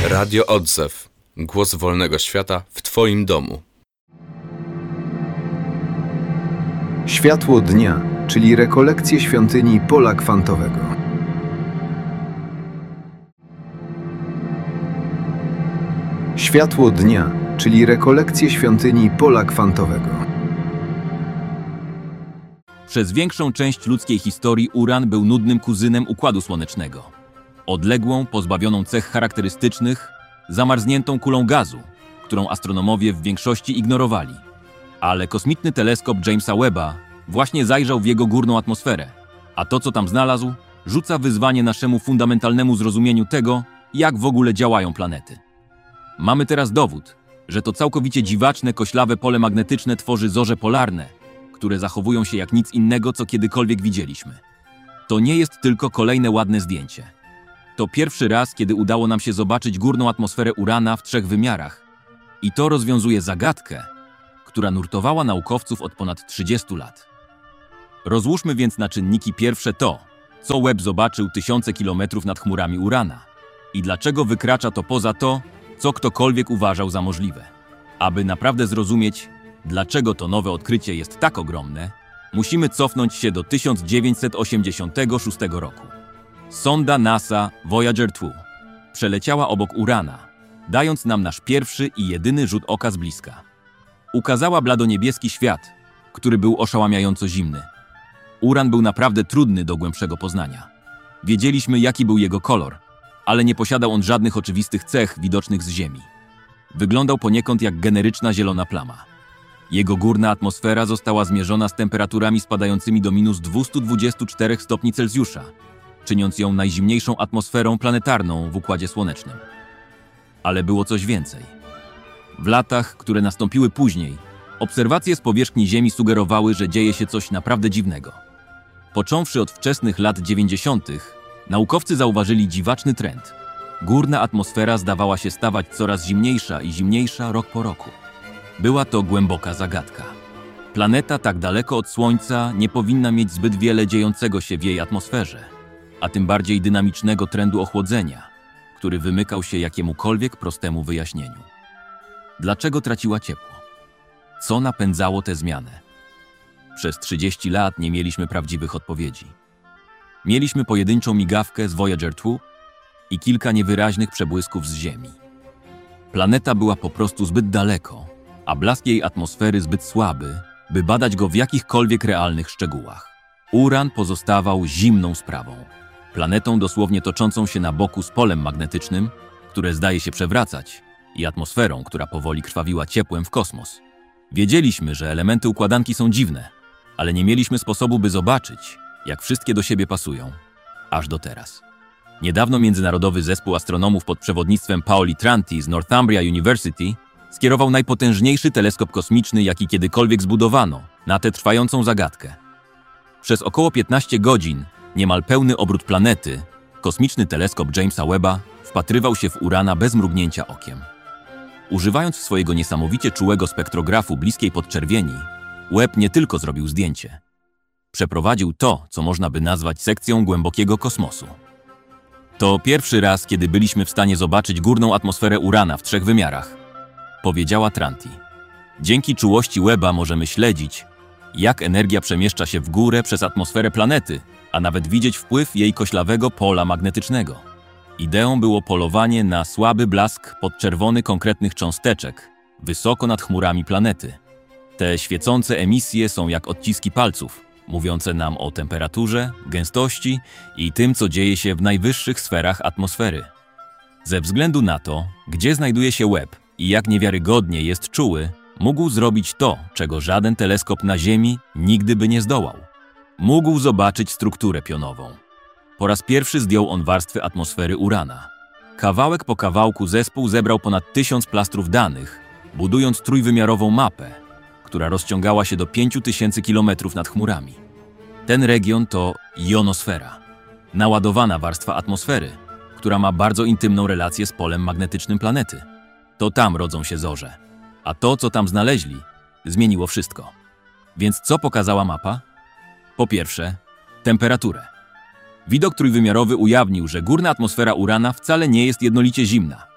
Radio Odzew. Głos wolnego świata w Twoim domu. Światło dnia, czyli rekolekcje świątyni Pola Kwantowego. Światło dnia, czyli rekolekcje świątyni Pola Kwantowego. Przez większą część ludzkiej historii Uran był nudnym kuzynem Układu Słonecznego. Odległą, pozbawioną cech charakterystycznych, zamarzniętą kulą gazu, którą astronomowie w większości ignorowali. Ale kosmiczny teleskop Jamesa Webba właśnie zajrzał w jego górną atmosferę, a to, co tam znalazł, rzuca wyzwanie naszemu fundamentalnemu zrozumieniu tego, jak w ogóle działają planety. Mamy teraz dowód, że to całkowicie dziwaczne, koślawe pole magnetyczne tworzy zorze polarne, które zachowują się jak nic innego, co kiedykolwiek widzieliśmy. To nie jest tylko kolejne ładne zdjęcie. To pierwszy raz, kiedy udało nam się zobaczyć górną atmosferę Urana w 3 wymiarach. I to rozwiązuje zagadkę, która nurtowała naukowców od ponad 30 lat. Rozłóżmy więc na czynniki pierwsze to, co Webb zobaczył tysiące kilometrów nad chmurami Urana i dlaczego wykracza to poza to, co ktokolwiek uważał za możliwe. Aby naprawdę zrozumieć, dlaczego to nowe odkrycie jest tak ogromne, musimy cofnąć się do 1986 roku. Sonda NASA Voyager 2 przeleciała obok Urana, dając nam nasz pierwszy i jedyny rzut oka z bliska. Ukazała bladoniebieski świat, który był oszałamiająco zimny. Uran był naprawdę trudny do głębszego poznania. Wiedzieliśmy, jaki był jego kolor, ale nie posiadał on żadnych oczywistych cech widocznych z Ziemi. Wyglądał poniekąd jak generyczna zielona plama. Jego górna atmosfera została zmierzona z temperaturami spadającymi do minus 224 stopni Celsjusza, czyniąc ją najzimniejszą atmosferą planetarną w Układzie Słonecznym. Ale było coś więcej. W latach, które nastąpiły później, obserwacje z powierzchni Ziemi sugerowały, że dzieje się coś naprawdę dziwnego. Począwszy od wczesnych lat 90., naukowcy zauważyli dziwaczny trend. Górna atmosfera zdawała się stawać coraz zimniejsza i zimniejsza rok po roku. Była to głęboka zagadka. Planeta tak daleko od Słońca nie powinna mieć zbyt wiele dziejącego się w jej atmosferze, a tym bardziej dynamicznego trendu ochłodzenia, który wymykał się jakiemukolwiek prostemu wyjaśnieniu. Dlaczego traciła ciepło? Co napędzało tę zmianę? Przez 30 lat nie mieliśmy prawdziwych odpowiedzi. Mieliśmy pojedynczą migawkę z Voyager 2 i kilka niewyraźnych przebłysków z Ziemi. Planeta była po prostu zbyt daleko, a blask jej atmosfery zbyt słaby, by badać go w jakichkolwiek realnych szczegółach. Uran pozostawał zimną sprawą. Planetą dosłownie toczącą się na boku z polem magnetycznym, które zdaje się przewracać, i atmosferą, która powoli krwawiła ciepłem w kosmos. Wiedzieliśmy, że elementy układanki są dziwne, ale nie mieliśmy sposobu, by zobaczyć, jak wszystkie do siebie pasują. Aż do teraz. Niedawno Międzynarodowy Zespół Astronomów pod przewodnictwem Paoli Tranti z Northumbria University skierował najpotężniejszy teleskop kosmiczny, jaki kiedykolwiek zbudowano, na tę trwającą zagadkę. Przez około 15 godzin, niemal pełny obrót planety, kosmiczny teleskop Jamesa Webba wpatrywał się w Urana bez mrugnięcia okiem. Używając swojego niesamowicie czułego spektrografu bliskiej podczerwieni, Webb nie tylko zrobił zdjęcie. Przeprowadził to, co można by nazwać sekcją głębokiego kosmosu. To pierwszy raz, kiedy byliśmy w stanie zobaczyć górną atmosferę Urana w 3 wymiarach, powiedziała Tranti. Dzięki czułości Webba możemy śledzić, jak energia przemieszcza się w górę przez atmosferę planety, a nawet widzieć wpływ jej koślawego pola magnetycznego. Ideą było polowanie na słaby blask podczerwony konkretnych cząsteczek, wysoko nad chmurami planety. Te świecące emisje są jak odciski palców, mówiące nam o temperaturze, gęstości i tym, co dzieje się w najwyższych sferach atmosfery. Ze względu na to, gdzie znajduje się Webb i jak niewiarygodnie jest czuły, mógł zrobić to, czego żaden teleskop na Ziemi nigdy by nie zdołał. Mógł zobaczyć strukturę pionową. Po raz pierwszy zdjął on warstwy atmosfery Urana. Kawałek po kawałku zespół zebrał ponad 1000 plastrów danych, budując trójwymiarową mapę, która rozciągała się do 5000 km nad chmurami. Ten region to jonosfera, naładowana warstwa atmosfery, która ma bardzo intymną relację z polem magnetycznym planety. To tam rodzą się zorze, a to, co tam znaleźli, zmieniło wszystko. Więc co pokazała mapa? Po pierwsze, temperaturę. Widok trójwymiarowy ujawnił, że górna atmosfera Urana wcale nie jest jednolicie zimna.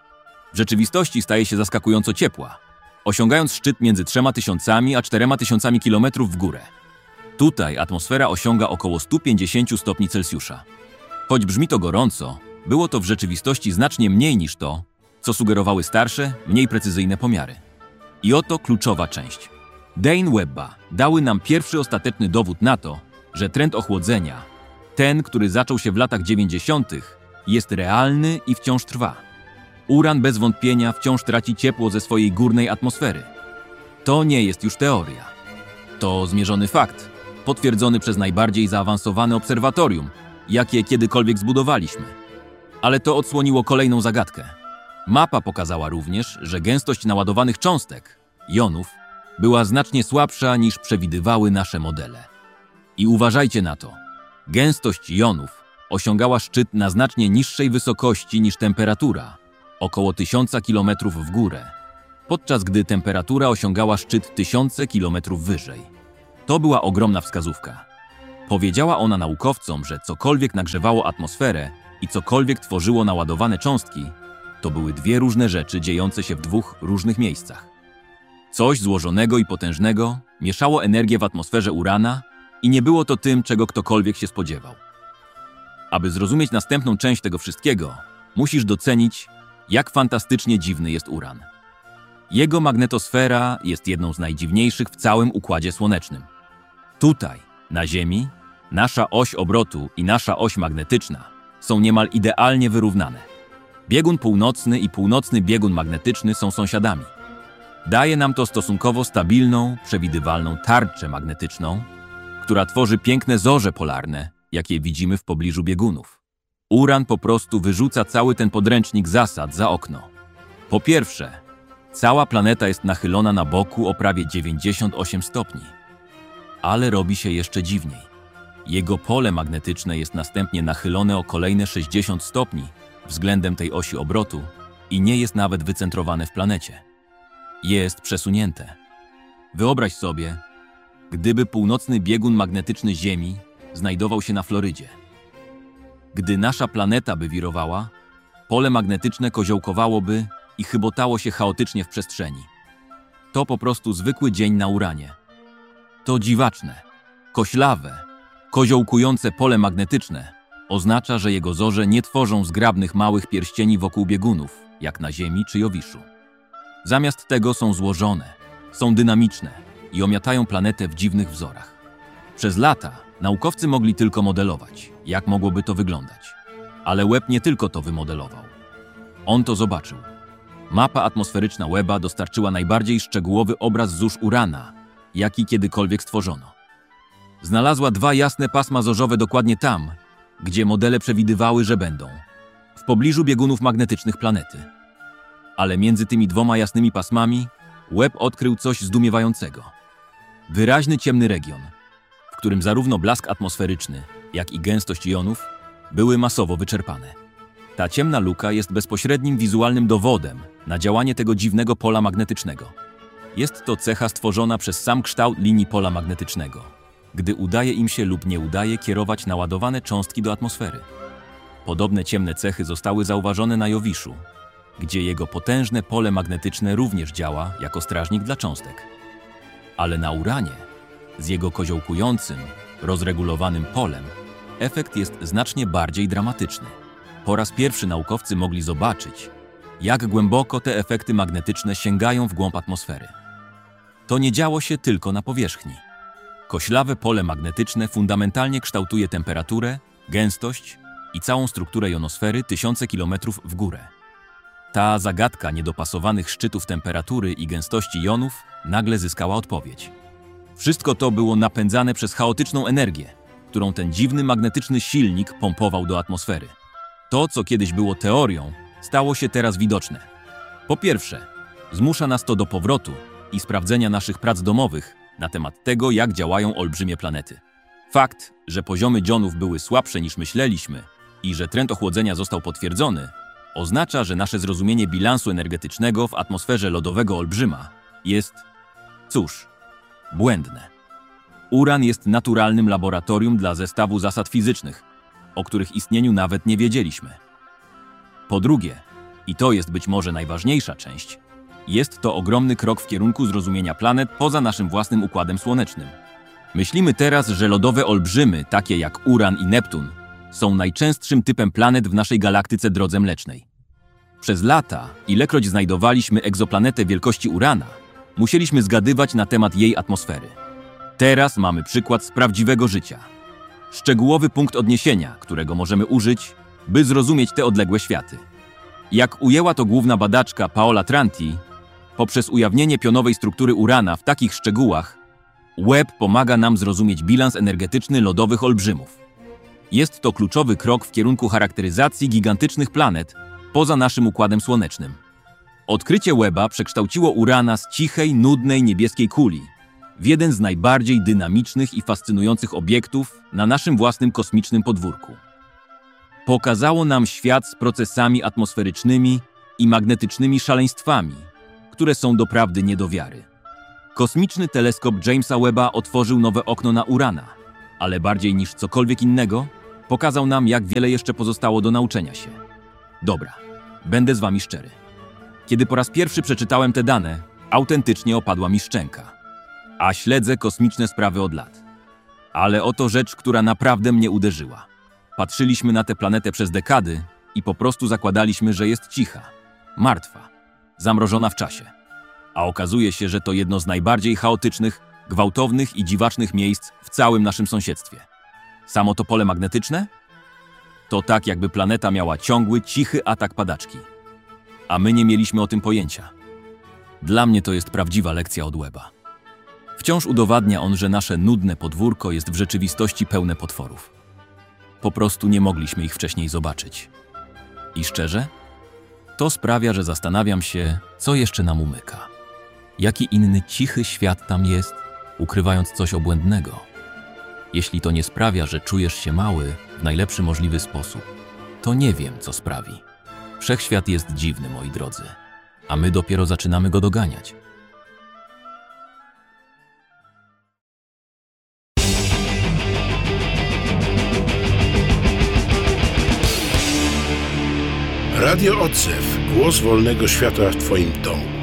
W rzeczywistości staje się zaskakująco ciepła, osiągając szczyt między 3000 a 4000 km w górę. Tutaj atmosfera osiąga około 150 stopni Celsjusza. Choć brzmi to gorąco, było to w rzeczywistości znacznie mniej niż to, co sugerowały starsze, mniej precyzyjne pomiary. I oto kluczowa część. Dane Webba dały nam pierwszy ostateczny dowód na to, że trend ochłodzenia, ten, który zaczął się w latach 90., jest realny i wciąż trwa. Uran bez wątpienia wciąż traci ciepło ze swojej górnej atmosfery. To nie jest już teoria. To zmierzony fakt, potwierdzony przez najbardziej zaawansowane obserwatorium, jakie kiedykolwiek zbudowaliśmy. Ale to odsłoniło kolejną zagadkę. Mapa pokazała również, że gęstość naładowanych cząstek, jonów, była znacznie słabsza niż przewidywały nasze modele. I uważajcie na to. Gęstość jonów osiągała szczyt na znacznie niższej wysokości niż temperatura, około 1000 km w górę, podczas gdy temperatura osiągała szczyt 1000 km wyżej. To była ogromna wskazówka. Powiedziała ona naukowcom, że cokolwiek nagrzewało atmosferę i cokolwiek tworzyło naładowane cząstki, to były dwie różne rzeczy dziejące się w dwóch różnych miejscach. Coś złożonego i potężnego mieszało energię w atmosferze Urana i nie było to tym, czego ktokolwiek się spodziewał. Aby zrozumieć następną część tego wszystkiego, musisz docenić, jak fantastycznie dziwny jest Uran. Jego magnetosfera jest jedną z najdziwniejszych w całym Układzie Słonecznym. Tutaj, na Ziemi, nasza oś obrotu i nasza oś magnetyczna są niemal idealnie wyrównane. Biegun północny i północny biegun magnetyczny są sąsiadami. Daje nam to stosunkowo stabilną, przewidywalną tarczę magnetyczną, która tworzy piękne zorze polarne, jakie widzimy w pobliżu biegunów. Uran po prostu wyrzuca cały ten podręcznik zasad za okno. Po pierwsze, cała planeta jest nachylona na boku o prawie 98 stopni. Ale robi się jeszcze dziwniej. Jego pole magnetyczne jest następnie nachylone o kolejne 60 stopni względem tej osi obrotu i nie jest nawet wycentrowane w planecie. Jest przesunięte. Wyobraź sobie, gdyby północny biegun magnetyczny Ziemi znajdował się na Florydzie. Gdy nasza planeta by wirowała, pole magnetyczne koziołkowałoby i chybotało się chaotycznie w przestrzeni. To po prostu zwykły dzień na Uranie. To dziwaczne, koślawe, koziołkujące pole magnetyczne oznacza, że jego zorze nie tworzą zgrabnych małych pierścieni wokół biegunów, jak na Ziemi czy Jowiszu. Zamiast tego są złożone, są dynamiczne i omiatają planetę w dziwnych wzorach. Przez lata naukowcy mogli tylko modelować, jak mogłoby to wyglądać. Ale Webb nie tylko to wymodelował. On to zobaczył. Mapa atmosferyczna Webba dostarczyła najbardziej szczegółowy obraz zórz Urana, jaki kiedykolwiek stworzono. Znalazła dwa jasne pasma zorzowe dokładnie tam, gdzie modele przewidywały, że będą. W pobliżu biegunów magnetycznych planety. Ale między tymi dwoma jasnymi pasmami Webb odkrył coś zdumiewającego. Wyraźny ciemny region, w którym zarówno blask atmosferyczny, jak i gęstość jonów były masowo wyczerpane. Ta ciemna luka jest bezpośrednim wizualnym dowodem na działanie tego dziwnego pola magnetycznego. Jest to cecha stworzona przez sam kształt linii pola magnetycznego, gdy udaje im się lub nie udaje kierować naładowane cząstki do atmosfery. Podobne ciemne cechy zostały zauważone na Jowiszu, gdzie jego potężne pole magnetyczne również działa jako strażnik dla cząstek. Ale na Uranie, z jego koziołkującym, rozregulowanym polem, efekt jest znacznie bardziej dramatyczny. Po raz pierwszy naukowcy mogli zobaczyć, jak głęboko te efekty magnetyczne sięgają w głąb atmosfery. To nie działo się tylko na powierzchni. Koślawe pole magnetyczne fundamentalnie kształtuje temperaturę, gęstość i całą strukturę jonosfery tysiące kilometrów w górę. Ta zagadka niedopasowanych szczytów temperatury i gęstości jonów nagle zyskała odpowiedź. Wszystko to było napędzane przez chaotyczną energię, którą ten dziwny magnetyczny silnik pompował do atmosfery. To, co kiedyś było teorią, stało się teraz widoczne. Po pierwsze, zmusza nas to do powrotu i sprawdzenia naszych prac domowych na temat tego, jak działają olbrzymie planety. Fakt, że poziomy jonów były słabsze niż myśleliśmy i że trend ochłodzenia został potwierdzony, oznacza, że nasze zrozumienie bilansu energetycznego w atmosferze lodowego olbrzyma jest, cóż, błędne. Uran jest naturalnym laboratorium dla zestawu zasad fizycznych, o których istnieniu nawet nie wiedzieliśmy. Po drugie, I to jest być może najważniejsza część. Jest to ogromny krok w kierunku zrozumienia planet poza naszym własnym Układem Słonecznym. Myślimy teraz, że lodowe olbrzymy, takie jak Uran i Neptun, są najczęstszym typem planet w naszej galaktyce Drodze Mlecznej. Przez lata, ilekroć znajdowaliśmy egzoplanetę wielkości Urana, musieliśmy zgadywać na temat jej atmosfery. Teraz mamy przykład z prawdziwego życia. Szczegółowy punkt odniesienia, którego możemy użyć, by zrozumieć te odległe światy. Jak ujęła to główna badaczka Paola Tranti, poprzez ujawnienie pionowej struktury Urana w takich szczegółach, Webb pomaga nam zrozumieć bilans energetyczny lodowych olbrzymów. Jest to kluczowy krok w kierunku charakteryzacji gigantycznych planet poza naszym Układem Słonecznym. Odkrycie Webba przekształciło Urana z cichej, nudnej niebieskiej kuli w jeden z najbardziej dynamicznych i fascynujących obiektów na naszym własnym kosmicznym podwórku. Pokazało nam świat z procesami atmosferycznymi i magnetycznymi szaleństwami, które są doprawdy nie do wiary. Kosmiczny teleskop Jamesa Webba otworzył nowe okno na Urana, ale bardziej niż cokolwiek innego, pokazał nam, jak wiele jeszcze pozostało do nauczenia się. Dobra, będę z wami szczery. Kiedy po raz pierwszy przeczytałem te dane, autentycznie opadła mi szczęka. A śledzę kosmiczne sprawy od lat. Ale oto rzecz, która naprawdę mnie uderzyła. Patrzyliśmy na tę planetę przez dekady i po prostu zakładaliśmy, że jest cicha, martwa, zamrożona w czasie. A okazuje się, że to jedno z najbardziej chaotycznych, gwałtownych i dziwacznych miejsc w całym naszym sąsiedztwie. Samo to pole magnetyczne? To tak, jakby planeta miała ciągły, cichy atak padaczki. A my nie mieliśmy o tym pojęcia. Dla mnie to jest prawdziwa lekcja od Webba. Wciąż udowadnia on, że nasze nudne podwórko jest w rzeczywistości pełne potworów. Po prostu nie mogliśmy ich wcześniej zobaczyć. I szczerze, to sprawia, że zastanawiam się, co jeszcze nam umyka. Jaki inny cichy świat tam jest, ukrywając coś obłędnego? Jeśli to nie sprawia, że czujesz się mały w najlepszy możliwy sposób, to nie wiem, co sprawi. Wszechświat jest dziwny, moi drodzy, a my dopiero zaczynamy go doganiać. Radio Odzew. Głos wolnego świata w Twoim domu.